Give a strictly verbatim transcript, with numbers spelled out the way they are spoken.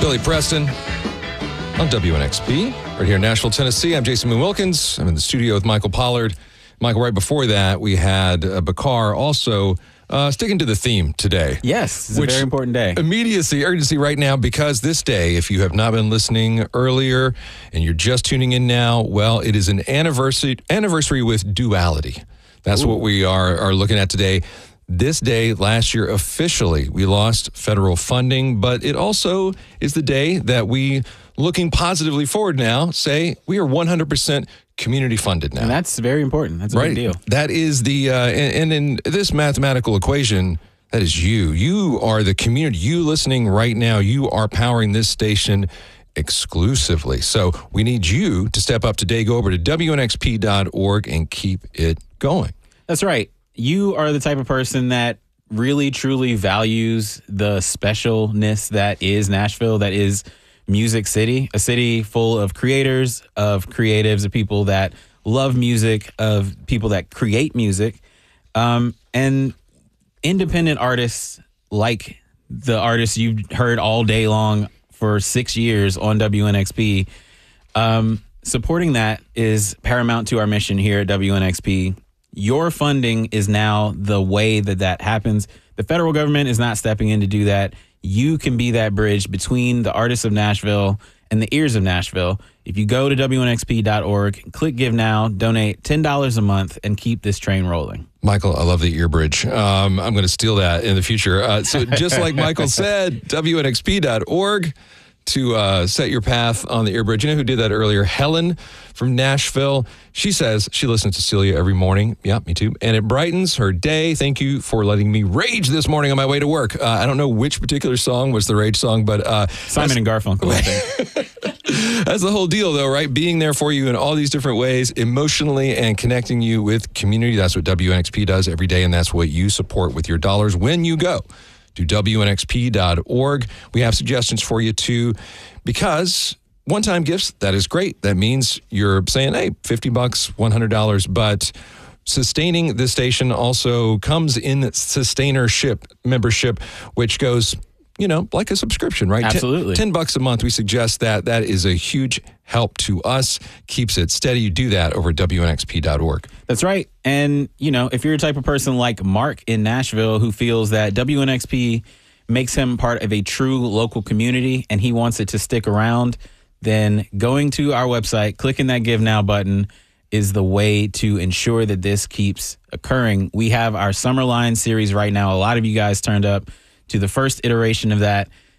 Billy Preston on W N X P, right here in Nashville, Tennessee. I'm Jason Moon Wilkins. I'm in the studio with Michael Pollard. Michael, right before that, we had uh, Bakar also uh, sticking to the theme today. Yes, it's a very important day. Immediacy, urgency right now, because this day, if you have not been listening earlier and you're just tuning in now, well, it is an anniversary anniversary with duality. That's Ooh. what we are, are looking at today. This day last year, officially, we lost federal funding, but it also is the day that we, looking positively forward now, say we are one hundred percent community funded now. And that's very important. That's a right. big deal. That is the, uh, and, and in this mathematical equation, that is you. You are the community. You listening right now, you are powering this station exclusively. So we need you to step up today. Go over to W N X P dot org and keep it going. That's right. You are the type of person that really, truly values the specialness that is Nashville, that is Music City, a city full of creators, of creatives, of people that love music, of people that create music, um, and independent artists like the artists you've heard all day long for six years on W N X P. Um, supporting that is paramount to our mission here at W N X P. Your funding is now the way that that happens. The federal government is not stepping in to do that. You can be that bridge between the artists of Nashville and the ears of Nashville. If you go to W N X P dot org, click Give Now, donate ten dollars a month, and keep this train rolling. Michael, I love the ear bridge. Um, I'm going to steal that in the future. Uh, so just like Michael said, W N X P dot org to uh, set your path on the ear bridge. You know who did that earlier? Helen from Nashville. She says she listens to Celia every morning. Yeah, me too. And it brightens her day. Thank you for letting me rage this morning on my way to work. Uh, I don't know which particular song was the rage song, but... Uh, Simon and Garfunkel, I think. That's the whole deal, though, right? Being there for you in all these different ways, emotionally, and connecting you with community. That's what W N X P does every day, and that's what you support with your dollars when you go to W N X P dot org. We have suggestions for you, too, because one-time gifts, that is great. That means you're saying, hey, fifty bucks, one hundred dollars, but sustaining this station also comes in sustainership membership, which goes, you know, like a subscription, right? Absolutely. ten, ten bucks a month. We suggest that. That is a huge help to us. Keeps it steady. You do that over at W N X P dot org. That's right. And, you know, if you're a type of person like Mark in Nashville who feels that W N X P makes him part of a true local community and he wants it to stick around, then going to our website, clicking that Give Now button is the way to ensure that this keeps occurring. We have our Summerline series right now. A lot of you guys turned up to the first iteration of that.